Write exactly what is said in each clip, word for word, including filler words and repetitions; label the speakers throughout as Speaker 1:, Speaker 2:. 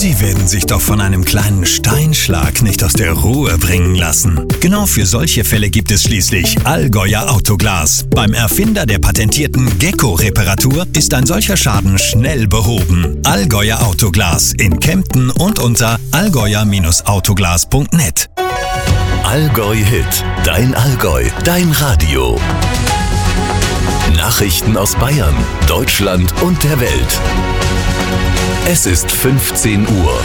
Speaker 1: Sie werden sich doch von einem kleinen Steinschlag nicht aus der Ruhe bringen lassen. Genau für solche Fälle gibt es schließlich Allgäuer Autoglas. Beim Erfinder der patentierten Gecko-Reparatur ist ein solcher Schaden schnell behoben. Allgäuer Autoglas in Kempten und unter allgäuer Autoglas punkt net.
Speaker 2: Allgäu Hit, dein Allgäu, dein Radio. Nachrichten aus Bayern, Deutschland und der Welt. Es ist fünfzehn Uhr.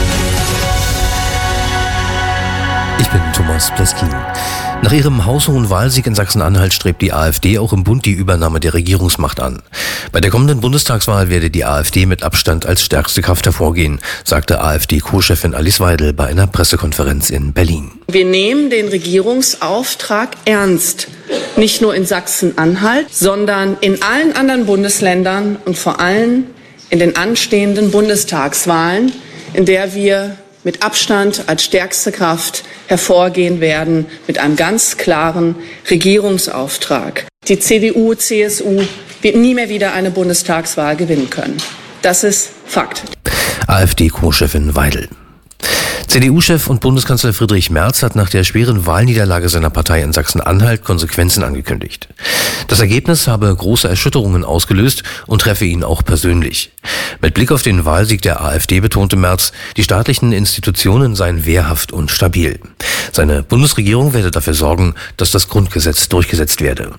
Speaker 3: Ich bin Thomas Pleskin. Nach ihrem haushohen Wahlsieg in Sachsen-Anhalt strebt die AfD auch im Bund die Übernahme der Regierungsmacht an. Bei der kommenden Bundestagswahl werde die AfD mit Abstand als stärkste Kraft hervorgehen, sagte AfD-Co-Chefin Alice Weidel bei einer Pressekonferenz in Berlin.
Speaker 4: Wir nehmen den Regierungsauftrag ernst. Nicht nur in Sachsen-Anhalt, sondern in allen anderen Bundesländern und vor allem in den anstehenden Bundestagswahlen, in der wir mit Abstand als stärkste Kraft hervorgehen werden mit einem ganz klaren Regierungsauftrag. Die C D U, C S U wird nie mehr wieder eine Bundestagswahl gewinnen können. Das ist Fakt.
Speaker 3: AfD-Co-Chefin Weidel. C D U-Chef und Bundeskanzler Friedrich Merz hat nach der schweren Wahlniederlage seiner Partei in Sachsen-Anhalt Konsequenzen angekündigt. Das Ergebnis habe große Erschütterungen ausgelöst und treffe ihn auch persönlich. Mit Blick auf den Wahlsieg der AfD betonte Merz, die staatlichen Institutionen seien wehrhaft und stabil. Seine Bundesregierung werde dafür sorgen, dass das Grundgesetz durchgesetzt werde.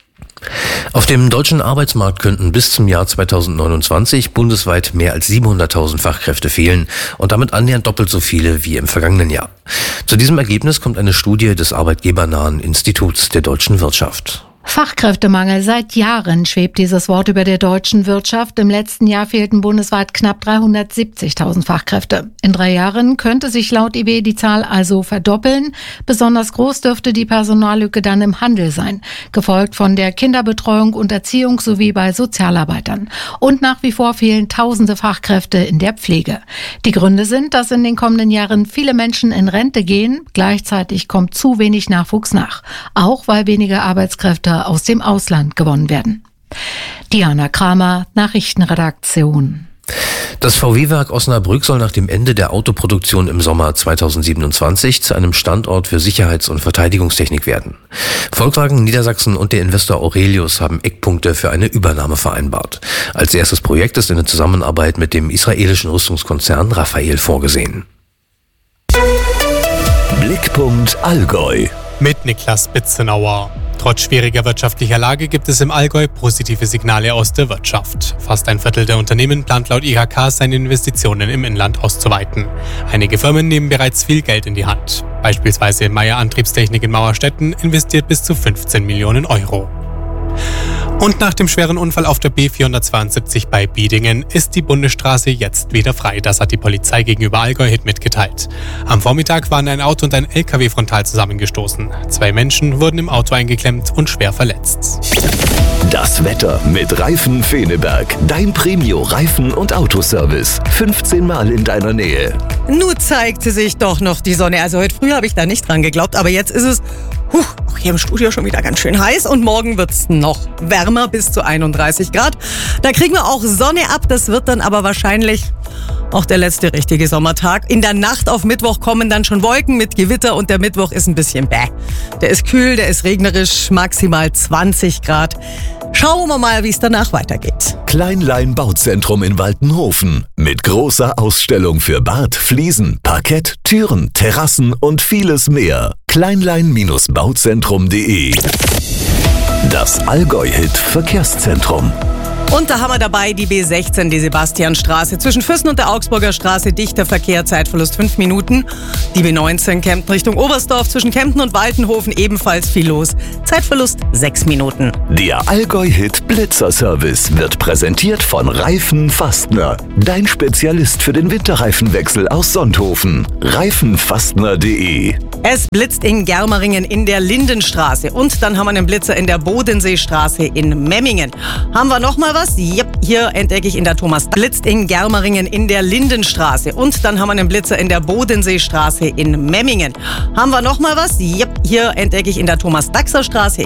Speaker 3: Auf dem deutschen Arbeitsmarkt könnten bis zum Jahr zweitausendneunundzwanzig bundesweit mehr als siebenhunderttausend Fachkräfte fehlen und damit annähernd doppelt so viele wie im vergangenen Jahr. Zu diesem Ergebnis kommt eine Studie des arbeitgebernahen Instituts der deutschen Wirtschaft.
Speaker 5: Fachkräftemangel. Seit Jahren schwebt dieses Wort über der deutschen Wirtschaft. Im letzten Jahr fehlten bundesweit knapp dreihundertsiebzigtausend Fachkräfte. In drei Jahren könnte sich laut I W die Zahl also verdoppeln. Besonders groß dürfte die Personallücke dann im Handel sein, gefolgt von der Kinderbetreuung und Erziehung sowie bei Sozialarbeitern. Und nach wie vor fehlen tausende Fachkräfte in der Pflege. Die Gründe sind, dass in den kommenden Jahren viele Menschen in Rente gehen. Gleichzeitig kommt zu wenig Nachwuchs nach. Auch weil weniger Arbeitskräfte aus dem Ausland gewonnen werden. Diana Kramer, Nachrichtenredaktion.
Speaker 3: Das V W-Werk Osnabrück soll nach dem Ende der Autoproduktion im Sommer zweitausendsiebenundzwanzig zu einem Standort für Sicherheits- und Verteidigungstechnik werden. Volkswagen Niedersachsen und der Investor Aurelius haben Eckpunkte für eine Übernahme vereinbart. Als erstes Projekt ist eine Zusammenarbeit mit dem israelischen Rüstungskonzern Rafael vorgesehen.
Speaker 2: Blickpunkt Allgäu.
Speaker 6: Mit Niklas Bitzenauer. Trotz schwieriger wirtschaftlicher Lage gibt es im Allgäu positive Signale aus der Wirtschaft. Fast ein Viertel der Unternehmen plant laut I H K, seine Investitionen im Inland auszuweiten. Einige Firmen nehmen bereits viel Geld in die Hand. Beispielsweise Meyer Antriebstechnik in Mauerstetten investiert bis zu fünfzehn Millionen Euro. Und nach dem schweren Unfall auf der B vierhundertzweiundsiebzig bei Biedingen ist die Bundesstraße jetzt wieder frei. Das hat die Polizei gegenüber Allgäu Hit mitgeteilt. Am Vormittag waren ein Auto und ein L K W frontal zusammengestoßen. Zwei Menschen wurden im Auto eingeklemmt und schwer verletzt.
Speaker 2: Das Wetter mit Reifen Feneberg. Dein Premio-Reifen- und Autoservice. fünfzehn Mal in deiner Nähe.
Speaker 7: Nun zeigte sich doch noch die Sonne. Also heute früh habe ich da nicht dran geglaubt, aber jetzt ist es huh, auch hier im Studio schon wieder ganz schön heiß und morgen wird es noch wärmer bis zu einunddreißig Grad. Da kriegen wir auch Sonne ab, das wird dann aber wahrscheinlich auch der letzte richtige Sommertag. In der Nacht auf Mittwoch kommen dann schon Wolken mit Gewitter und der Mittwoch ist ein bisschen bäh. Der ist kühl, der ist regnerisch, maximal zwanzig Grad. Schauen wir mal, wie es danach weitergeht.
Speaker 2: Kleinlein Bauzentrum in Waltenhofen. Mit großer Ausstellung für Bad, Fliesen, Parkett, Türen, Terrassen und vieles mehr. kleinlein Bauzentrum punkt de. Das Allgäu-Hit Verkehrszentrum.
Speaker 7: Und da haben wir dabei die B sechzehn, die Sebastianstraße. Zwischen Füssen und der Augsburger Straße dichter Verkehr, Zeitverlust fünf Minuten. Die B neunzehn Kempten Richtung Oberstdorf, zwischen Kempten und Waltenhofen ebenfalls viel los. Zeitverlust sechs Minuten.
Speaker 2: Der Allgäu-Hit Blitzer-Service wird präsentiert von Reifen Fastner. Dein Spezialist für den Winterreifenwechsel aus Sonthofen. reifenfastner punkt de.
Speaker 7: Es blitzt in Germeringen in der Lindenstraße. Und dann haben wir einen Blitzer in der Bodenseestraße in Memmingen. Haben wir noch mal was? Yep, hier entdecke ich in der Thomas blitzt in Germeringen in der Lindenstraße. Und dann haben wir einen Blitzer in der Bodenseestraße in Memmingen. Haben wir noch mal was? Yep, hier entdecke ich in der Thomas-Daxer-Straße